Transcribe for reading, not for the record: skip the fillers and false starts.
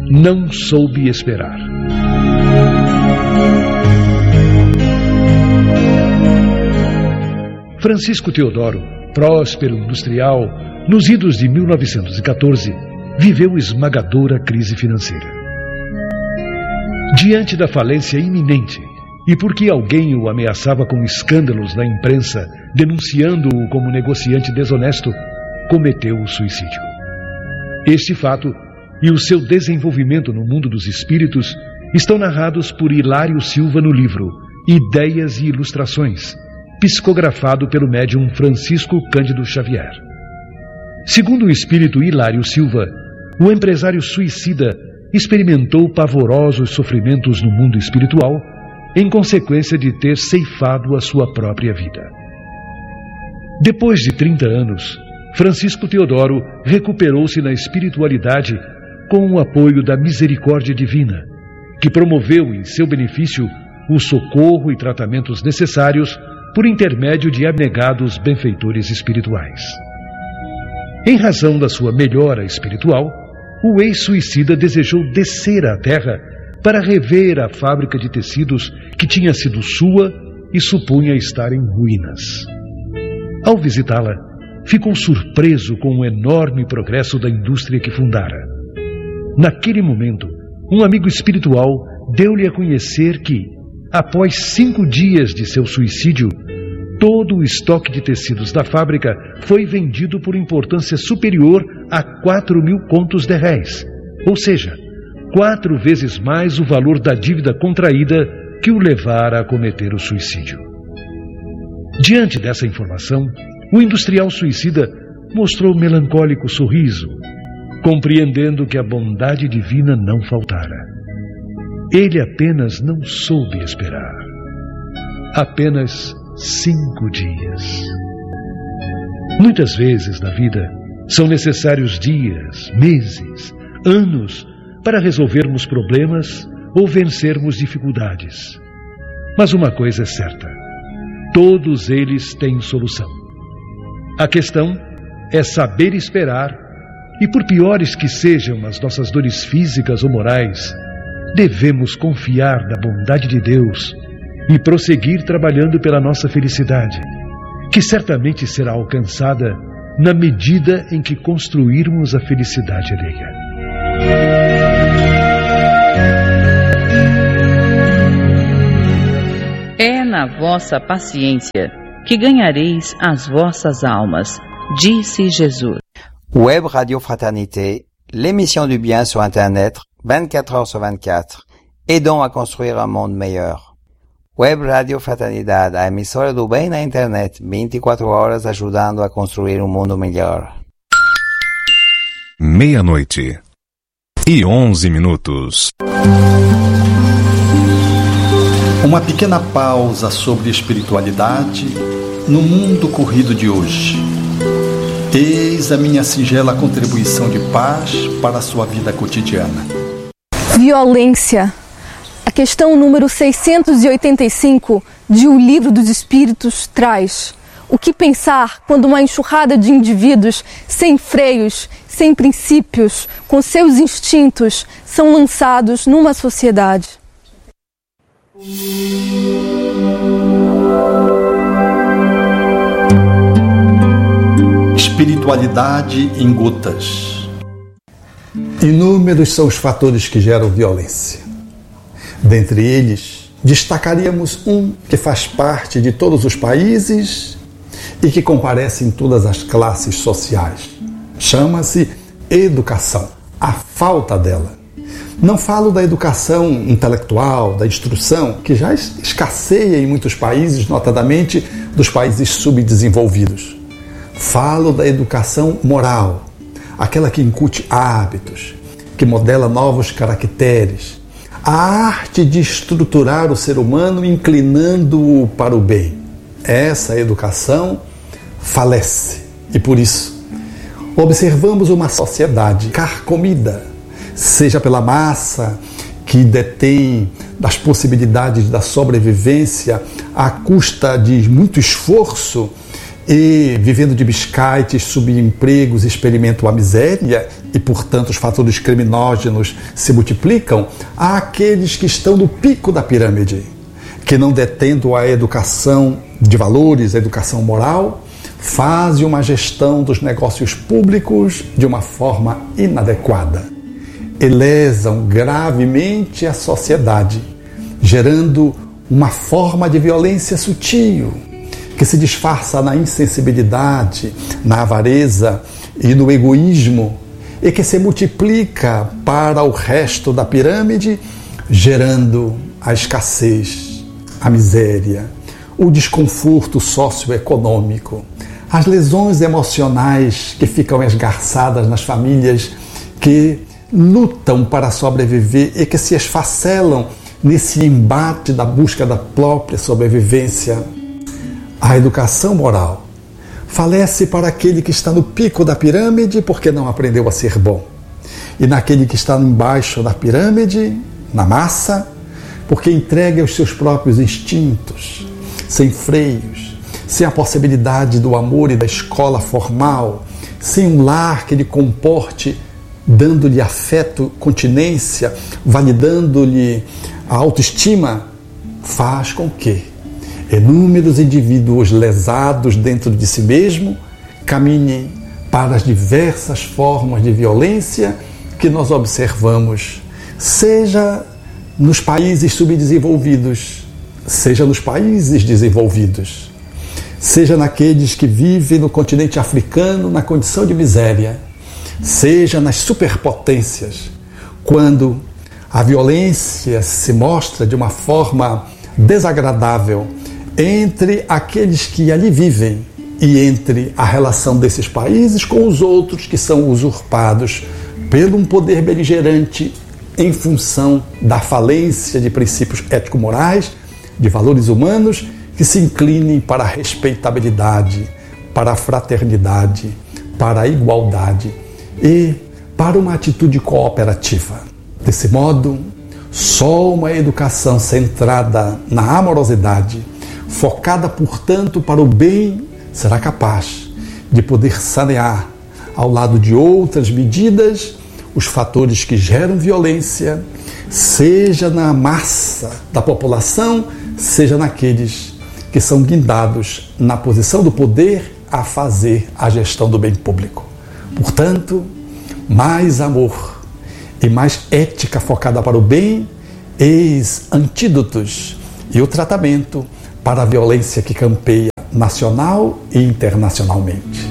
não soube esperar. Francisco Teodoro, próspero industrial, nos idos de 1914, viveu esmagadora crise financeira. Diante da falência iminente, e porque alguém o ameaçava com escândalos na imprensa, denunciando-o como negociante desonesto, cometeu o suicídio. Este fato e o seu desenvolvimento no mundo dos espíritos estão narrados por Hilário Silva no livro Ideias e Ilustrações, psicografado pelo médium Francisco Cândido Xavier. Segundo o espírito Hilário Silva, o empresário suicida experimentou pavorosos sofrimentos no mundo espiritual em consequência de ter ceifado a sua própria vida. Depois de 30 anos, Francisco Teodoro recuperou-se na espiritualidade com o apoio da misericórdia divina, que promoveu em seu benefício o socorro e tratamentos necessários por intermédio de abnegados benfeitores espirituais. Em razão da sua melhora espiritual, o ex-suicida desejou descer à terra para rever a fábrica de tecidos que tinha sido sua e supunha estar em ruínas. Ao visitá-la, ficou surpreso com o enorme progresso da indústria que fundara. Naquele momento, um amigo espiritual deu-lhe a conhecer que, após 5 dias de seu suicídio, todo o estoque de tecidos da fábrica foi vendido por importância superior a 4.000 contos de réis, ou seja, 4 vezes mais o valor da dívida contraída que o levara a cometer o suicídio. Diante dessa informação, o industrial suicida mostrou melancólico sorriso, compreendendo que a bondade divina não faltara. Ele apenas não soube esperar. Apenas 5 dias. Muitas vezes na vida são necessários dias, meses, anos para resolvermos problemas ou vencermos dificuldades. Mas uma coisa é certa: todos eles têm solução. A questão é saber esperar, e por piores que sejam as nossas dores físicas ou morais, devemos confiar na bondade de Deus e prosseguir trabalhando pela nossa felicidade, que certamente será alcançada na medida em que construirmos a felicidade alheia. É na vossa paciência que ganhareis as vossas almas, disse Jesus. Web Radio Fraternité, l'émission du bien sur Internet, 24 heures sur 24, aidons a construir un monde meilleur. Web Radio Fraternidade, a emissora do bem na internet, 24 horas ajudando a construir um mundo melhor. 00:11. Uma pequena pausa sobre espiritualidade no mundo corrido de hoje. Eis a minha singela contribuição de paz para a sua vida cotidiana. Violência. A questão número 685 de O Livro dos Espíritos traz: o que pensar quando uma enxurrada de indivíduos sem freios, sem princípios, com seus instintos, são lançados numa sociedade? Espiritualidade em gotas. Inúmeros são os fatores que geram violência. Dentre eles, destacaríamos um que faz parte de todos os países e que comparece em todas as classes sociais. Chama-se educação, a falta dela. Não falo da educação intelectual, da instrução, que já escasseia em muitos países, notadamente dos países subdesenvolvidos. Falo da educação moral, aquela que incute hábitos, que modela novos caracteres, a arte de estruturar o ser humano inclinando-o para o bem. Essa educação falece e, por isso, observamos uma sociedade carcomida, seja pela massa que detém das possibilidades da sobrevivência à custa de muito esforço e, vivendo de biscaites, subempregos, experimentam a miséria e, portanto, os fatores criminógenos se multiplicam, há aqueles que estão no pico da pirâmide, que, não detendo a educação de valores, a educação moral, fazem uma gestão dos negócios públicos de uma forma inadequada e lesam gravemente a sociedade, gerando uma forma de violência sutil, que se disfarça na insensibilidade, na avareza e no egoísmo, e que se multiplica para o resto da pirâmide, gerando a escassez, a miséria, o desconforto socioeconômico, as lesões emocionais que ficam esgarçadas nas famílias que lutam para sobreviver e que se esfacelam nesse embate da busca da própria sobrevivência. A educação moral falece para aquele que está no pico da pirâmide porque não aprendeu a ser bom, e naquele que está embaixo da pirâmide, na massa, porque entrega aos seus próprios instintos, sem freios, sem a possibilidade do amor e da escola formal, sem um lar que lhe comporte, dando-lhe afeto, continência, validando-lhe a autoestima, faz com que inúmeros indivíduos lesados dentro de si mesmo caminhem para as diversas formas de violência que nós observamos, seja nos países subdesenvolvidos, seja nos países desenvolvidos, seja naqueles que vivem no continente africano na condição de miséria, seja nas superpotências, quando a violência se mostra de uma forma desagradável entre aqueles que ali vivem e entre a relação desses países com os outros que são usurpados pelo um poder beligerante em função da falência de princípios ético-morais, de valores humanos que se inclinem para a respeitabilidade, para a fraternidade, para a igualdade e para uma atitude cooperativa. Desse modo, só uma educação centrada na amorosidade, focada, portanto, para o bem, será capaz de poder sanear, ao lado de outras medidas, os fatores que geram violência, seja na massa da população, seja naqueles que são guindados na posição do poder a fazer a gestão do bem público. Portanto, mais amor e mais ética focada para o bem, eis antídotos e o tratamento para a violência que campeia nacional e internacionalmente.